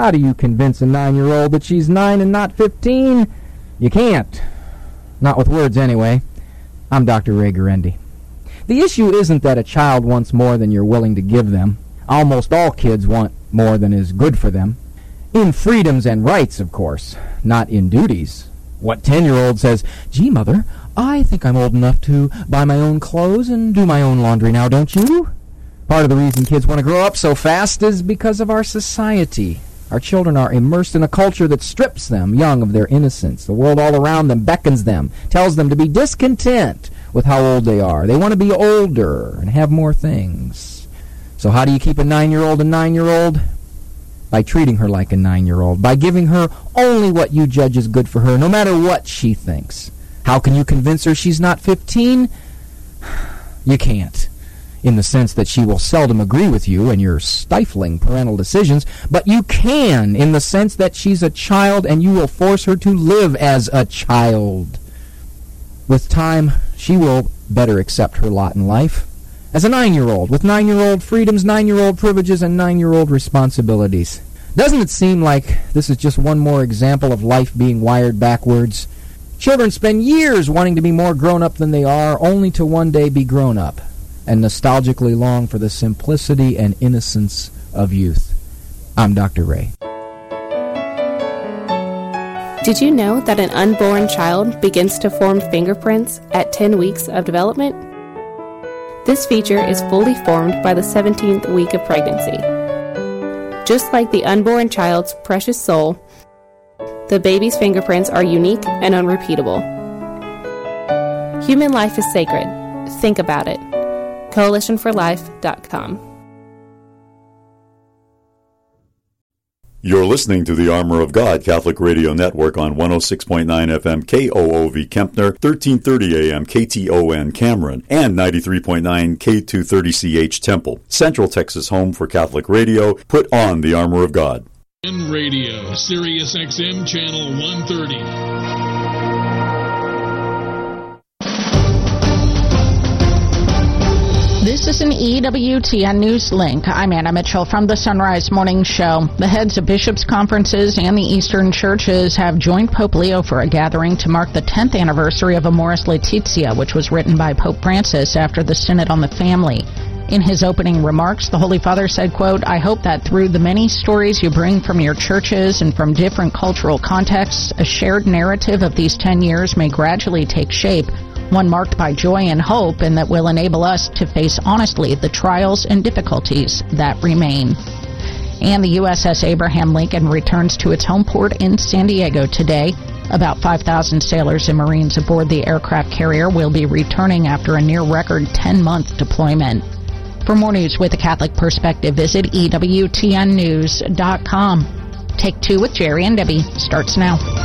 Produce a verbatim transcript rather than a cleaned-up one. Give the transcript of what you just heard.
How do you convince a nine-year-old that she's nine and not fifteen? You can't. Not with words, anyway. I'm Doctor Ray Guarendi. The issue isn't that a child wants more than you're willing to give them. Almost all kids want more than is good for them. In freedoms and rights, of course, not in duties. What ten-year-old says, "Gee, Mother, I think I'm old enough to buy my own clothes and do my own laundry now, don't you?" Part of the reason kids want to grow up so fast is because of our society. Our children are immersed in a culture that strips them young of their innocence. The world all around them beckons them, tells them to be discontent with how old they are. They want to be older and have more things. So how do you keep a nine-year-old a nine-year-old? By treating her like a nine-year-old, by giving her only what you judge is good for her, no matter what she thinks. How can you convince her she's not fifteen? You can't, in the sense that she will seldom agree with you and your stifling parental decisions, but you can in the sense that she's a child and you will force her to live as a child. With time, she will better accept her lot in life as a nine-year-old, with nine-year-old freedoms, nine-year-old privileges, and nine-year-old responsibilities. Doesn't it seem like this is just one more example of life being wired backwards? Children spend years wanting to be more grown-up than they are, only to one day be grown-up, and nostalgically long for the simplicity and innocence of youth. I'm Doctor Ray. Did you know that an unborn child begins to form fingerprints at ten weeks of development? This feature is fully formed by the seventeenth week of pregnancy. Just like the unborn child's precious soul, the baby's fingerprints are unique and unrepeatable. Human life is sacred. Think about it. coalition for life dot com. You're listening to the Armor of God Catholic Radio Network on one oh six point nine F M K O O V Kempner, thirteen thirty A M K T O N Cameron, and ninety-three point nine K two thirty C H Temple. Central Texas home for Catholic radio. Put on the Armor of God. N Radio, Sirius X M Channel one thirty. This is an E W T N News Link. I'm Anna Mitchell from the Sunrise Morning Show. The heads of bishops' conferences and the Eastern churches have joined Pope Leo for a gathering to mark the tenth anniversary of Amoris Laetitia, which was written by Pope Francis after the Synod on the Family. In his opening remarks, the Holy Father said, quote, "I hope that through the many stories you bring from your churches and from different cultural contexts, a shared narrative of these ten years may gradually take shape, one marked by joy and hope, and that will enable us to face honestly the trials and difficulties that remain." And the U S S Abraham Lincoln returns to its home port in San Diego today. About five thousand sailors and Marines aboard the aircraft carrier will be returning after a near-record ten-month deployment. For more news with a Catholic perspective, visit E W T N news dot com. Take Two with Jerry and Debbie starts now.